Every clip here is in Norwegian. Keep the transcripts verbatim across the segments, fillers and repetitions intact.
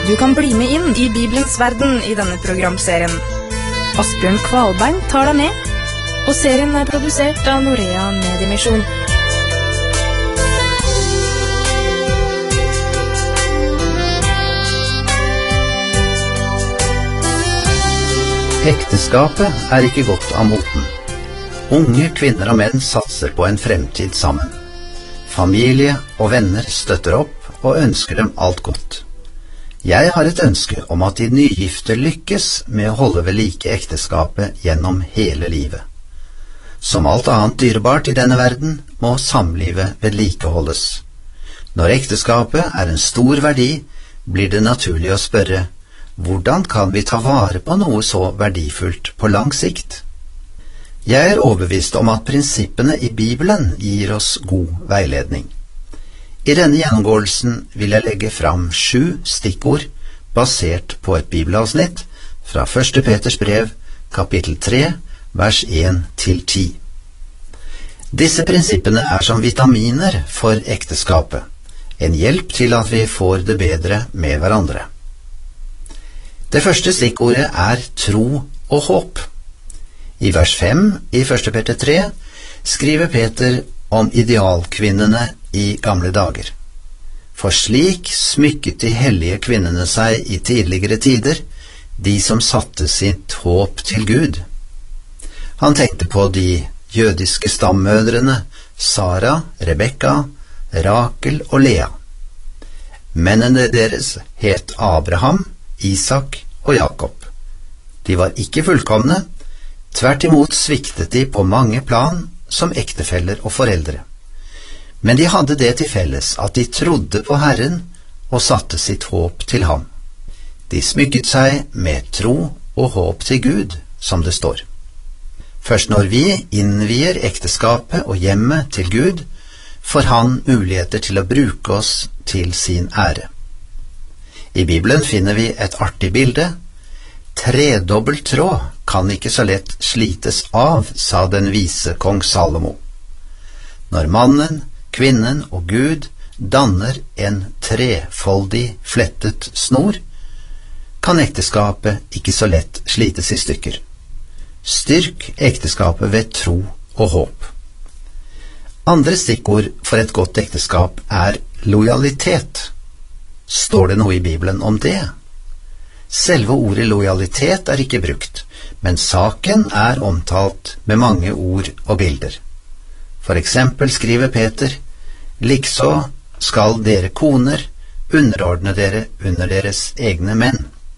Du kan bli med inn i Bibelens verden i denne programserien. Asbjørn Kvalbein tar deg med, og serien er produsert av Norea Mediemisjon. Ekteskapet er ikke godt av moten. Unge kvinner og menn satser på en fremtid sammen. Familie og venner støtter opp og ønsker dem alt godt. Jeg har et ønske om at de nygifte lykkes med å holde ved like ekteskapet gjennom hele livet. Som alt annet dyrebart i denne verden må samlivet vedlikeholdes. Når ekteskapet er en stor verdi, blir det naturlig å spørre: hvordan kan vi ta vare på noe så verdifullt på lang sikt? Jeg er overbevist om at prinsippene i Bibelen gir oss god veiledning. I denne gjennomgåelsen vil jeg legge fram sju stikkord basert på et bibelavsnitt fra første Peters brev, kapittel tre, vers én til ti. Disse prinsippene er som vitaminer for ekteskapet, en hjelp til at vi får det bedre med hverandre. Det første stikkordet er tro og håp. I vers fem i første Peter tre skriver Peter om idealkvinnene i gamle dager. For slik smykket de hellige kvinnene seg i tidligere tider, de som satte sitt håp til Gud. Han tenkte på de jødiske stammødrene Sara, Rebekka, Rakel og Lea. Mennene deres het Abraham, Isak og Jakob. De var ikke fullkomne, tvert imot sviktet de på mange plan som ektefeller og foreldre. Men de hadde det til felles at de trodde på Herren og satte sitt håp til ham. De smykket seg med tro og håp til Gud, som det står. Først når vi innvier ekteskapet og hjemmet til Gud, får han muligheter til å bruke oss til sin ære. I Bibelen finner vi et artig bilde. Tredobbelt tråd kan ikke så lett slites av, sa den vise kong Salomo. Når mannen, kvinnen og Gud danner en trefoldig flettet snor, kan ekteskapet ikke så lett slites i stykker. Styrk ekteskapet ved tro og håp. Andre stikkord for et godt ekteskap er lojalitet. Står det noe i Bibelen om det? Selve ordet lojalitet er ikke brukt, men saken er omtalt med mange ord og bilder. For eksempel skriver Peter: «Likså skal dere koner underordne dere under deres egne menn».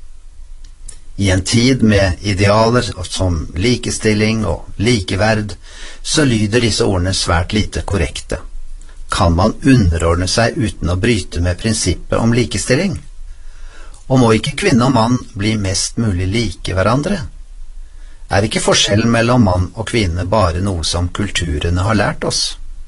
I en tid med idealer som likestilling og likeverd, så lyder disse ordene svært lite korrekte. Kan man underordne seg uten å bryte med prinsippet om likestilling? Og må ikke kvinne og mann bli mest mulig like hverandre? Er ikke forskjellen mellom mann og kvinne bare noe som kulturene har lært oss?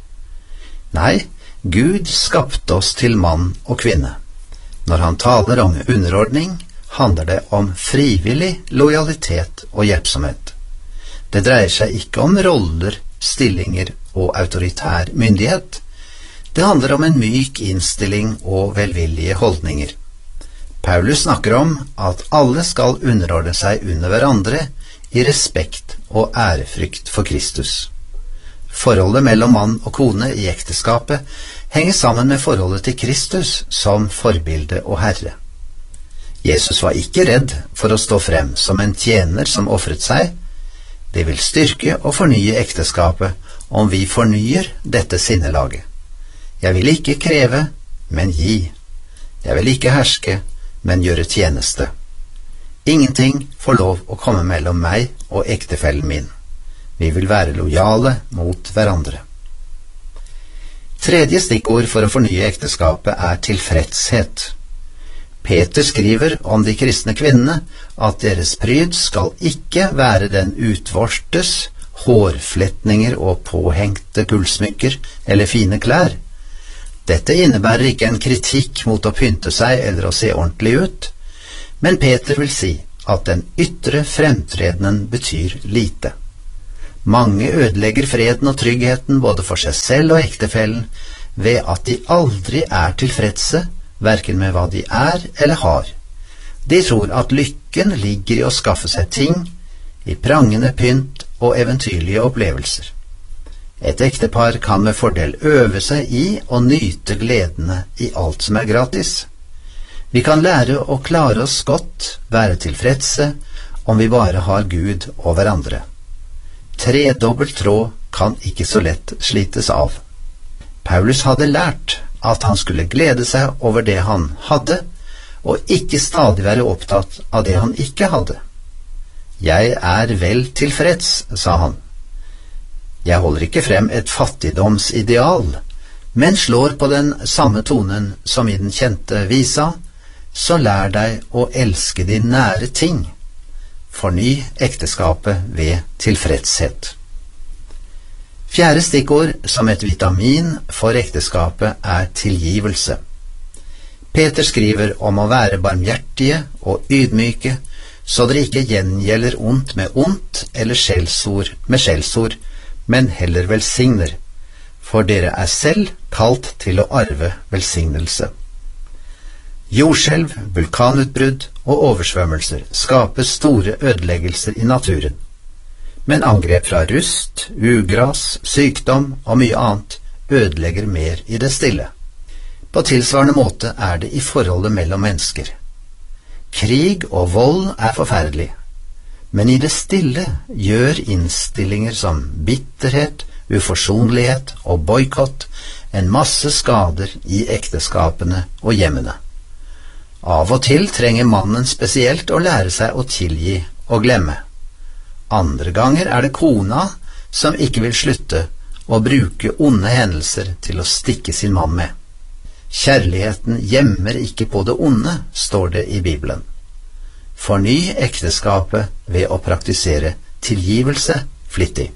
Nei, Gud skapte oss til mann og kvinne. Når han taler om underordning, handler det om frivillig lojalitet og hjelpsomhet. Det dreier seg ikke om roller, stillinger og autoritær myndighet. Det handler om en myk innstilling og velvillige holdninger. Paulus snakker om at alle skal underordne seg under hverandre i respekt og ærefrykt for Kristus. Forholdet mellom mann og kone i ekteskapet henger sammen med forholdet til Kristus som forbilde og Herre. Jesus var ikke redd for å stå frem som en tjener som offret seg. Det vil styrke og fornye ekteskapet om vi fornyer dette sinnelaget. Jeg vil ikke kreve, men gi. Jeg vil ikke herske, men gjøre tjeneste. Ingenting får lov å komme mellom meg og ektefellen min. Vi vil være lojale mot hverandre. Tredje stikkord for å fornye ekteskapet er tilfredshet. Peter skriver om de kristne kvinnene at deres pryd skal ikke være den utvortes, hårfletninger og påhengte gullsmykker eller fine klær. Dette innebærer ikke en kritikk mot å pynte seg eller å se ordentlig ut, men Peter vil si at den ytre fremtredenen betyr lite. Mange ødelegger freden og tryggheten både for seg selv og ektefellen ved at de aldri er tilfredse, hverken med hva de er eller har, De tror at lykken ligger i å skaffe seg ting, i prangende pynt og eventyrlige opplevelser. Et ektepar kan med fordel øve seg i å nyte gledene i alt som er gratis. Vi kan lære å klare oss godt, være tilfredse, om vi bare har Gud og hverandre. Tredobbelt tråd kan ikke så lett slites av. Paulus hadde lært at han skulle glede seg over det han hadde, og ikke stadig være opptatt av det han ikke hadde. Jeg er vel tilfreds, sa han. Jeg holder ikke frem et fattigdomsideal, men slår på den samme tonen som i den kjente visa, så lær deg å elske de nære ting. Forny ekteskapet ved tilfredshet. Fjerde stikkord som et vitamin for ekteskapet er tilgivelse. Peter skriver om å være barmhjertige og ydmyke, så dere ikke gjengjelder ondt med ondt eller skjellsord med skjellsord, men heller velsigner, for dere er selv kalt til å arve velsignelse. Jordskjelv, vulkanutbrudd og oversvømmelser skaper store ødeleggelser i naturen. Men angrep fra rust, ugras, sykdom og mye annet ødelegger mer i det stille. På tilsvarende måte er det i forholdet mellom mennesker. Krig og vold er forferdelig, men i det stille gjør innstillinger som bitterhet, uforsonlighet og boykott en masse skader i ekteskapene og hjemmene. Av og til trenger mannen spesielt å lære seg å tilgi og glemme. Andre ganger er det kona som ikke vil slutte å bruke onde hendelser til å stikke sin mann med. Kjærligheten gjemmer ikke på det onde, står det i Bibelen. Forny ekteskapet ved å praktisere tilgivelse flittig.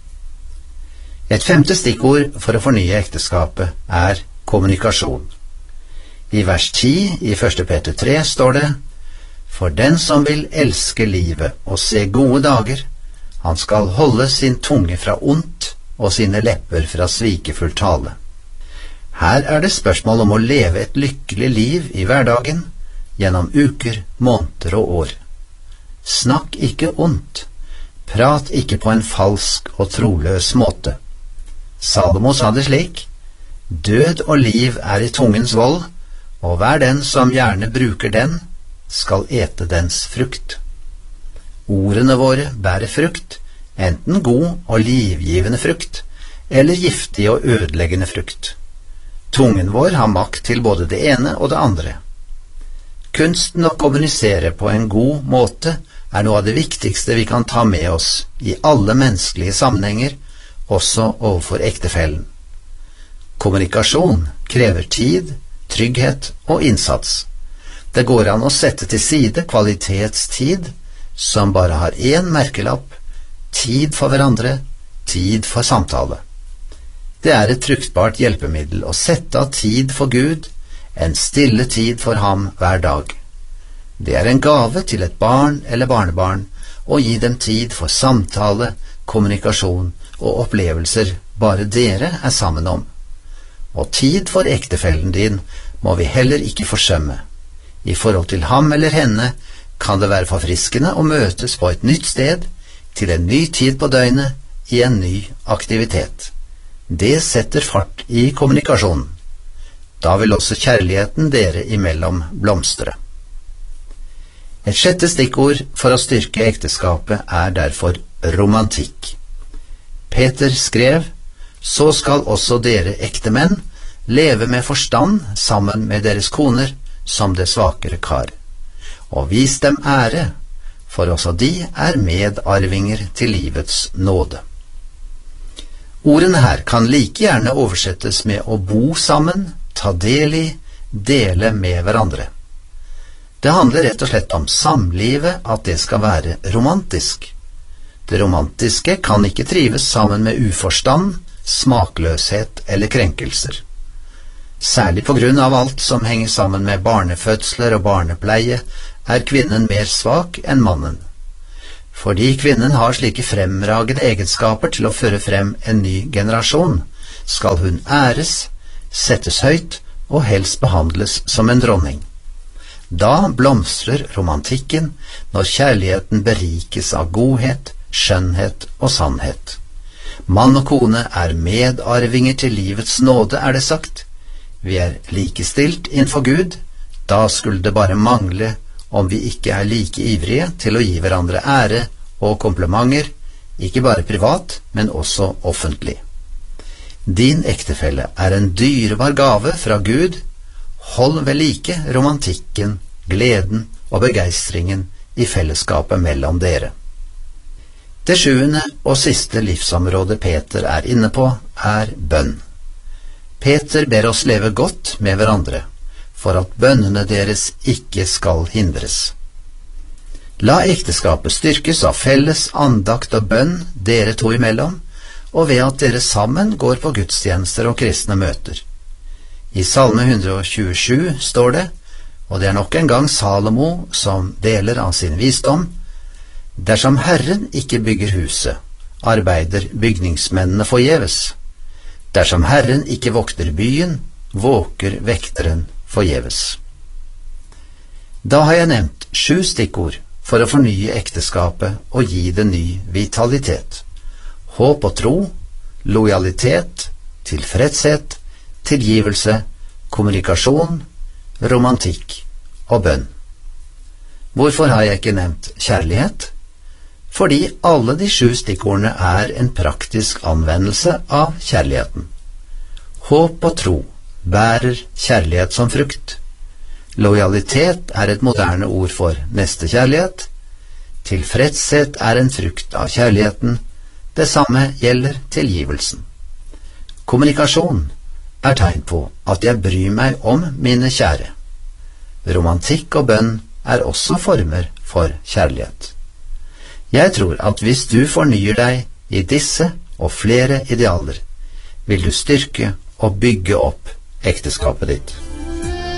Et femte stikkord for å fornye ekteskapet er kommunikasjon. I vers ti i første Peter tre står det: For den som vil elske livet og se gode dager, han skal holde sin tunge fra ondt og sine lepper fra svikefull tale. Her er det spørsmål om å leve et lykkelig liv i hverdagen, gjennom uker, måneder og år. Snakk ikke ondt, prat ikke på en falsk og troløs måte. Salomo sa det slik: Død og liv er i tungens vold, og hver den som gjerne bruker den, skal ete dens frukt. Ordene våre bærer frukt, enten god og livgivende frukt, eller giftig og ødeleggende frukt. Tungen vår har makt til både det ene og det andre. Kunsten å kommunisere på en god måte er noe av det viktigste vi kan ta med oss i alle menneskelige sammenhenger, også overfor ektefellen. Kommunikasjon krever tid, trygghet og innsats. Det går an å sette til side kvalitetstid, som bare har én merkelapp: tid for hverandre, tid for samtale. Det er et fruktbart hjelpemiddel å sette av tid for Gud, en stille tid for ham hver dag. Det er en gave til et barn eller barnebarn å gi dem tid for samtale, kommunikasjon og opplevelser bare dere er sammen om. Og tid for ektefellen din må vi heller ikke forsømme. I forhold til ham eller henne kan det være forfriskende å møtes på et nytt sted, til en ny tid på døgnet, i en ny aktivitet. Det setter fart i kommunikasjonen. Da vil også kjærligheten dere imellom blomstre. Et sjette stikkord for å styrke ekteskapet er derfor romantikk. Peter skrev: Så skal også dere ektemenn leve med forstand sammen med deres koner som det svakere kar, og vis dem ære, for også de er medarvinger til livets nåde. Ordene her kan like gjerne oversettes med å bo sammen, ta del i, dele med hverandre. Det handler rett og slett om samlivet, at det skal være romantisk. Det romantiske kan ikke trives sammen med uforstand, smakløshet eller krenkelser. Særlig på grunn av alt som henger sammen med barnefødsler og barnepleie, er kvinnen mer svak enn mannen. Fordi kvinnen har slike fremragende egenskaper til å føre frem en ny generasjon, skal hun æres, settes høyt og helst behandles som en dronning. Da blomstrer romantikken når kjærligheten berikes av godhet, skjønnhet og sannhet. Mann og kone er medarvinger til livets nåde, er det sagt. Vi er likestilt innenfor Gud. Da skulle det bare mangle om vi ikke er like ivrige til å gi hverandre ære og komplimenter, ikke bare privat, men også offentlig. Din ektefelle er en dyrebar gave fra Gud. Hold ved like romantikken, gleden og begeistringen i fellesskapet mellom dere. Det sjuende og siste livsområdet Peter er inne på, er bønn. Peter ber oss leve godt med hverandre, for at bønnene deres ikke skal hindres. La ekteskapet styrkes av felles andakt og bønn dere to imellom, og ved at dere sammen går på gudstjenester og kristne møter. I Salme one twenty-seven står det, og det er nok en gang Salomo som deler av sin visdom: dersom Herren ikke bygger huset, arbeider bygningsmennene forgjeves. Dersom Herren ikke vokter byen, våker vekteren forgjeves. Da har jeg nevnt sju stikkord for å fornye ekteskapet og gi det ny vitalitet. Håp og tro, lojalitet, tilfredshet, tilgivelse, kommunikasjon, romantikk og bønn. Hvorfor har jeg ikke nevnt kjærlighet? Fordi alle de sju stikkordene er en praktisk anvendelse av kjærligheten. Håp og tro bærer kjærlighet som frukt. Lojalitet er et moderne ord for nestekjærlighet. Tilfredshet er en frukt av kjærligheten. Det samme gjelder tilgivelsen. Kommunikasjon er tegn på at jeg bryr meg om mine kjære. Romantikk og bønn er også former for kjærlighet. Jeg tror at hvis du fornyer deg i disse og flere idealer, vil du styrke og bygge opp ekteskapet ditt.